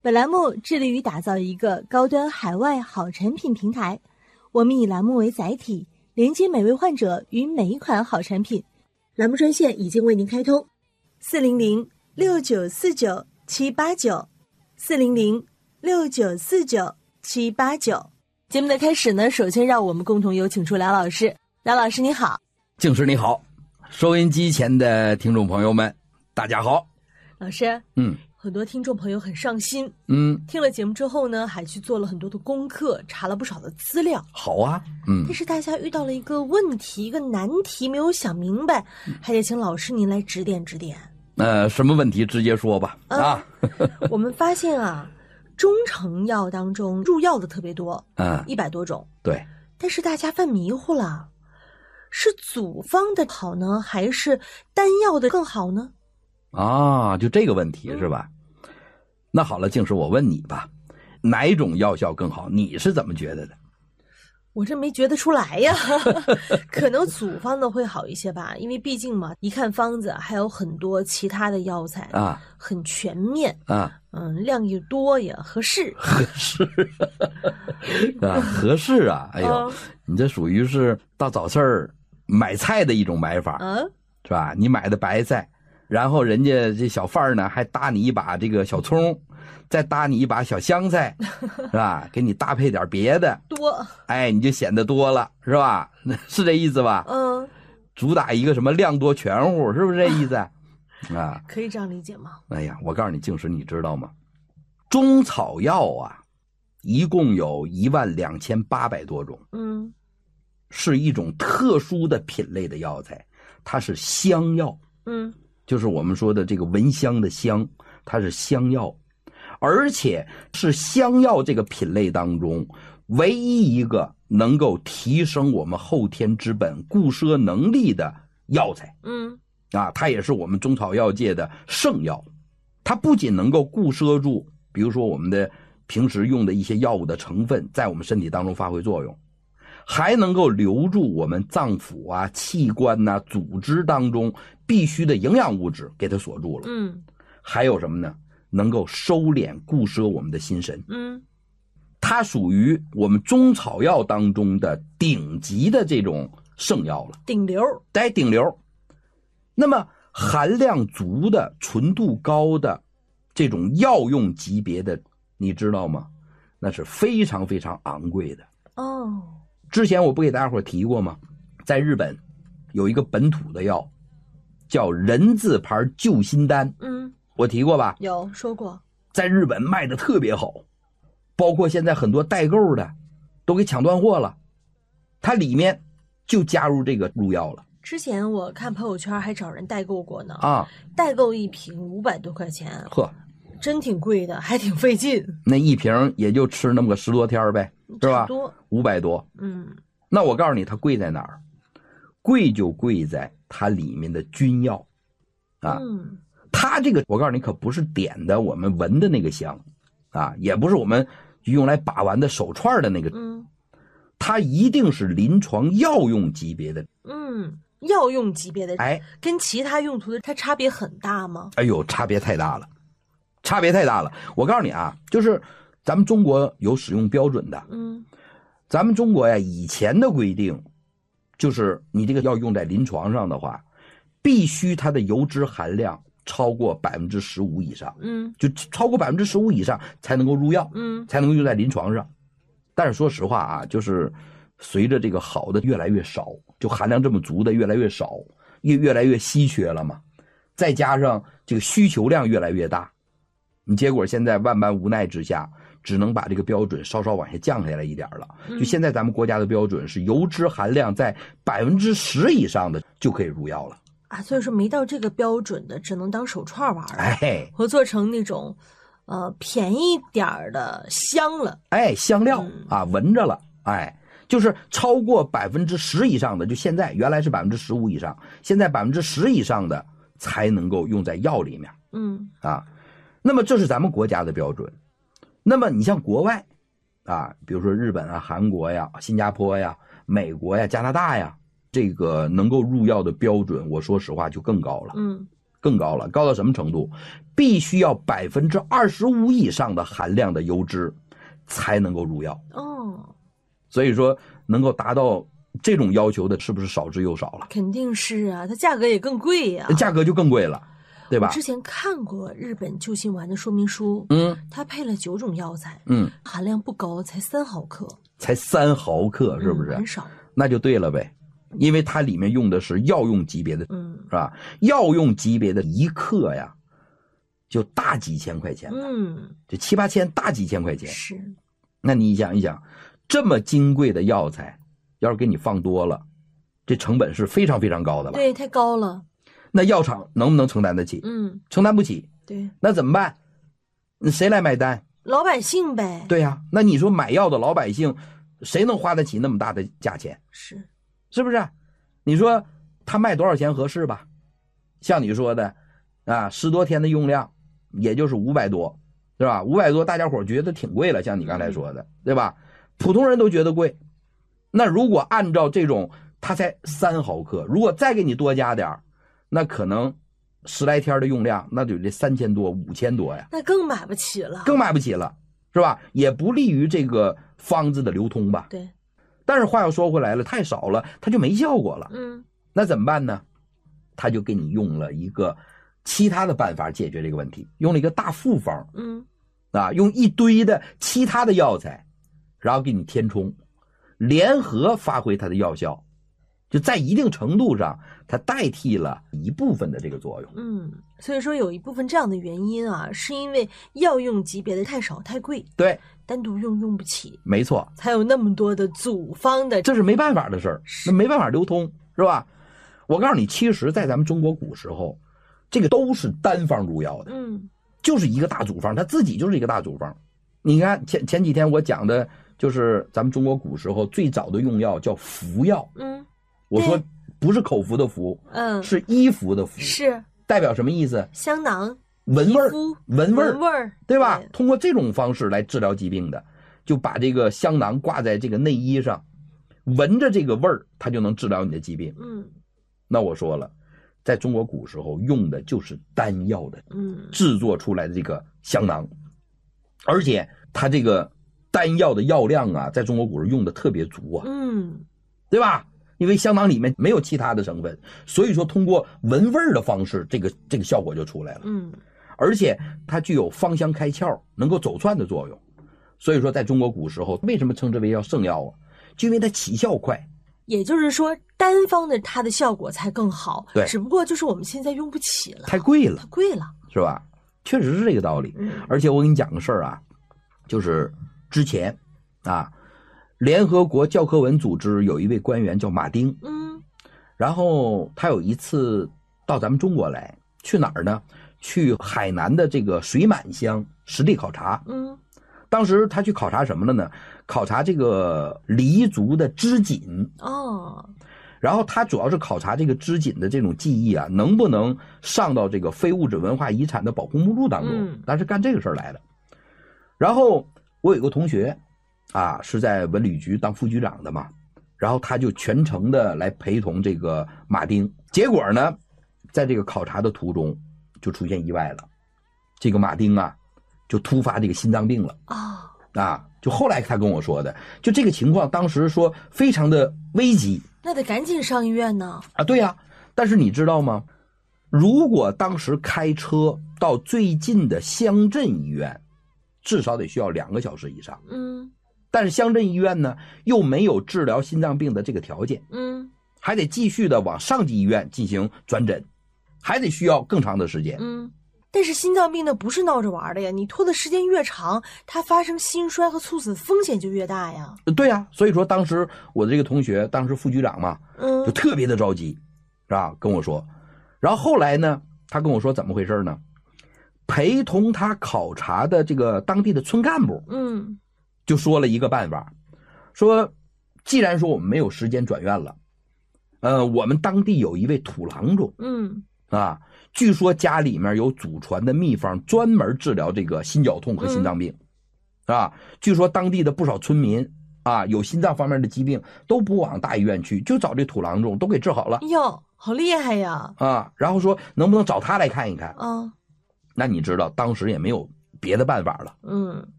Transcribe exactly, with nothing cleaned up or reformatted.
本栏目致力于打造一个高端海外好产品平台，我们以栏目为载体，连接每位患者与每一款好产品。栏目专线已经为您开通：四零零六九四九七八九，四零零六九四九七八九。节目的开始呢，首先让我们共同有请出梁老师。梁老师你好。 静师你好，收音机前的听众朋友们大家好。 老师， 嗯， 很多听众朋友很上心， 嗯， 听了节目之后呢，还去做了很多的功课，查了不少的资料。 好啊，嗯， 但是大家遇到了一个问题，一个难题，没有想明白，还得请老师您来指点指点。 呃，什么问题直接说吧。啊，啊我们发现啊，中成药当中入药的特别多， 嗯， 一百多种。 对， 但是大家犯迷糊了，是组方的好呢，还是单药的更好呢？ 啊，就这个问题是吧？嗯、那好了，静师，我问你吧，哪种药效更好？你是怎么觉得的？ 我这没觉得出来呀，可能组方的会好一些吧，因为毕竟嘛，一看方子还有很多其他的药材啊， 很全面啊， 嗯，量又多也合适， 合适啊，合适啊，哎呦，啊、你这属于是到早市儿买菜的一种买法， 嗯、啊， 是吧？你买的白菜，然后人家这小贩呢还搭你一把这个小葱。再搭你一把小香菜，是吧？给你搭配点别的， 多， 哎，你就显得多了，是吧？是这意思吧？ 嗯， 主打一个什么量多全乎，是不是这意思？啊， 可以这样理解吗？ 哎呀，我告诉你，静师，你知道吗？中草药啊，一共有一万两千八百多种， 嗯， 是一种特殊的品类的药材，它是香药， 嗯， 就是我们说的这个闻香的香，它是香药。而且是香药这个品类当中唯一一个能够提升我们后天之本固摄能力的药材。 嗯， 啊，它也是我们中草药界的圣药。它不仅能够固摄住，比如说我们的平时用的一些药物的成分在我们身体当中发挥作用，还能够留住我们脏腑啊、器官呐、啊、组织当中必须的营养物质，给它锁住了。 嗯， 还有什么呢？能够收敛固摄我们的心神。 嗯， 它属于我们中草药当中的顶级的这种圣药了， 顶流， 带顶流。那么含量足的、纯度高的这种药用级别的，你知道吗？那是非常非常昂贵的哦。 之前我不给大家伙提过吗？在日本有一个本土的药叫人字牌救心丹。 嗯， 我提过吧？ 有说过， 在日本卖的特别好，包括现在很多代购的都给抢断货了，它里面就加入这个入药了。 之前我看朋友圈还找人代购过呢， 啊， 代购一瓶五百多块钱， 呵， 真挺贵的，还挺费劲。 那一瓶也就吃那么个十多天呗，是吧？ 多五百多， 嗯。 那我告诉你，它贵在哪儿？贵就贵在它里面的君药，啊。 嗯， 它这个我告诉你可不是点的我们闻的那个香啊，也不是我们用来把玩的手串的那个， 嗯， 它一定是临床药用级别的。 嗯，药用级别的， 哎， 跟其他用途的它差别很大吗？ 哎呦，差别太大了，差别太大了。我告诉你啊，就是咱们中国有使用标准的， 嗯， 咱们中国呀以前的规定就是你这个药用在临床上的话，必须它的油脂含量超过百分之十五以上， 嗯， 就超过百分之十五以上才能够入药， 嗯， 才能够用在临床上。但是说实话啊，就是随着这个好的越来越少，就含量这么足的越来越少，越越来越稀缺了嘛，再加上这个需求量越来越大，你结果现在万般无奈之下，只能把这个标准稍稍往下降下来一点了。就现在咱们国家的标准是油脂含量在百分之十以上的就可以入药了。 啊，所以说没到这个标准的只能当手串玩了， 哎， 或做成那种呃便宜点的香了， 哎，香料、 嗯、 啊，闻着了，哎，就是超过百分之十以上的，就现在原来是百分之十五以上，现在百分之十以上的才能够用在药里面， 嗯啊，那么这是咱们国家的标准。那么你像国外啊，比如说日本啊、韩国呀、新加坡呀、美国呀、加拿大呀，这个能够入药的标准，我说实话就更高了。 嗯， 更高了，高到什么程度？必须要百分之二十五以上的含量的油脂才能够入药。 哦， 所以说能够达到这种要求的，是不是少之又少了？ 肯定是啊，它价格也更贵呀、啊， 价格就更贵了，对吧？ 我之前看过日本救心丸的说明书， 嗯， 它配了九种药材， 嗯， 含量不高，才三毫克， 才三毫克，是不是？ 嗯、很少。 那就对了呗，因为它里面用的是药用级别的， 嗯， 是吧？药用级别的一克呀，就大几千块钱， 嗯， 就七八千，大几千块钱。 是， 那你想一想，这么金贵的药材，要是给你放多了，这成本是非常非常高的吧？ 对，太高了。 那药厂能不能承担得起？ 嗯， 承担不起。 对， 那怎么办？那谁来买单？ 老百姓呗。 对呀、啊，那你说买药的老百姓，谁能花得起那么大的价钱？ 是， 是不是？你说他卖多少钱合适吧？像你说的，啊，十多天的用量，也就是五百多，对吧？五百多，大家伙觉得挺贵了，像你刚才说的，对吧？普通人都觉得贵。那如果按照这种，它才三毫克，如果再给你多加点，那可能十来天的用量，那就得三千多、五千多呀， 那更买不起了， 更买不起了，是吧？也不利于这个方子的流通吧？ 对。 但是话又说回来了，太少了，它就没效果了。 嗯， 那怎么办呢？他就给你用了一个其他的办法解决这个问题，用了一个大复方。 嗯， 啊，用一堆的其他的药材，然后给你填充，联合发挥它的药效，就在一定程度上，它代替了一部分的这个作用。 嗯，所以说有一部分这样的原因啊，是因为药用级别的太少太贵， 对， 单独用用不起， 没错， 才有那么多的组方的， 这是没办法的事儿，那没办法流通，是吧？我告诉你，其实，在咱们中国古时候，这个都是单方入药的， 嗯， 就是一个大组方，它自己就是一个大组方。你看前前几天我讲的，就是咱们中国古时候最早的用药叫服药， 嗯， 我说不是口服的服， 嗯， 是衣服的服， 是代表什么意思？ 香囊、 闻味儿，闻味儿， 闻味儿， 对吧？ 对， 通过这种方式来治疗疾病的，就把这个香囊挂在这个内衣上，闻着这个味儿，它就能治疗你的疾病。 嗯， 那我说了，在中国古时候用的就是丹药的， 嗯， 制作出来的这个香囊，而且它这个丹药的药量啊，在中国古时候用的特别足啊， 嗯， 对吧？因为香囊里面没有其他的成分，所以说通过闻味儿的方式，这个这个效果就出来了。 嗯， 而且它具有芳香开窍、能够走窜的作用。所以说，在中国古时候，为什么称之为叫圣药啊？就因为它起效快。 也就是说，单方的它的效果才更好， 对， 只不过就是我们现在用不起了， 太贵了， 太贵了， 是吧？确实是这个道理。 嗯， 而且我给你讲个事儿啊，就是之前啊，联合国教科文组织有一位官员叫马丁， 嗯， 然后他有一次到咱们中国来，去哪儿呢？去海南的这个水满乡实地考察。 嗯， 当时他去考察什么了呢？考察这个黎族的织锦。 哦， 然后他主要是考察这个织锦的这种技艺啊，能不能上到这个非物质文化遗产的保护目录当中？ 嗯， 当时干这个事儿来的。然后我有一个同学啊，是在文旅局当副局长的嘛，然后他就全程的来陪同这个马丁。结果呢，在这个考察的途中就出现意外了，这个马丁啊就突发这个心脏病了啊、 哦、啊！就后来他跟我说的，就这个情况，当时说非常的危急， 那得赶紧上医院呢。 啊，对呀、啊，但是你知道吗？如果当时开车到最近的乡镇医院，至少得需要两个小时以上。 嗯， 但是乡镇医院呢，又没有治疗心脏病的这个条件。 嗯， 还得继续的往上级医院进行转诊，还得需要更长的时间。 嗯。但是心脏病呢不是闹着玩的呀，你拖的时间越长，它发生心衰和猝死风险就越大呀。 对呀、啊，所以说当时我的这个同学，当时副局长嘛， 嗯， 就特别的着急，是吧？跟我说，然后后来呢，他跟我说怎么回事呢？陪同他考察的这个当地的村干部， 嗯， 就说了一个办法，说既然说我们没有时间转院了，呃，我们当地有一位土郎中， 嗯， 啊。据说家里面有祖传的秘方，专门治疗这个心绞痛和心脏病，嗯、啊。据说当地的不少村民啊，有心脏方面的疾病都不往大医院去，就找这土郎中都给治好了。 哟， 好厉害呀！ 啊，然后说能不能找他来看一看？ 啊， 那你知道当时也没有别的办法了， 嗯，